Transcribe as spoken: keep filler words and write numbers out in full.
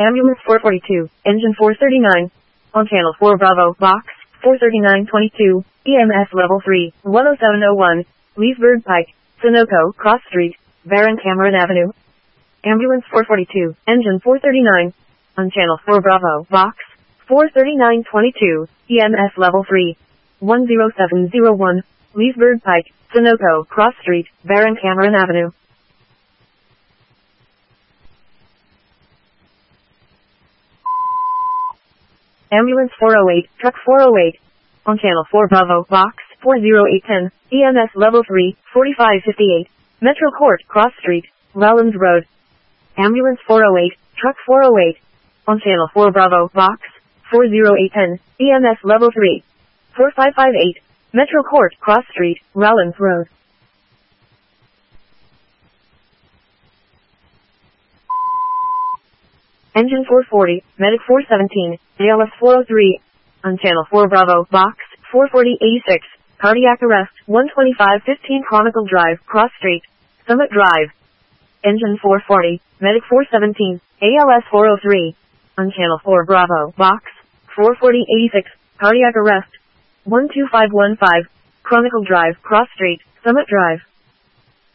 Ambulance four forty-two, engine four thirty-nine. On channel four Bravo, box four thirty-nine twenty-two, E M S level three, one oh seven oh one, Leesburg Pike, Sunoco, Cross Street, Baron Cameron Avenue. Ambulance four forty-two, engine four thirty-nine. On channel four Bravo, box four thirty-nine twenty-two, E M S level three, one oh seven oh one, Leesburg Pike, Sunoco, Cross Street, Baron Cameron Avenue. Ambulance four oh eight, truck four oh eight. On channel four Bravo, box four oh eight ten, E M S level three, forty-five fifty-eight, Metro Court, Cross Street, Rollins Road. Ambulance four oh eight, truck four oh eight. On channel four Bravo, box four oh eight ten, E M S level three, forty-five fifty-eight, Metro Court, Cross Street, Rollins Road. Engine four forty, Medic four seventeen, A L S four oh three. On channel four Bravo, box four forty eighty-six, cardiac arrest, one twenty-five fifteen Chronicle Drive, Cross Street, Summit Drive. Engine four forty, Medic four seventeen, A L S four oh three. On channel four Bravo, box four forty eighty-six, cardiac arrest, one two five one five, Chronicle Drive, Cross Street, Summit Drive.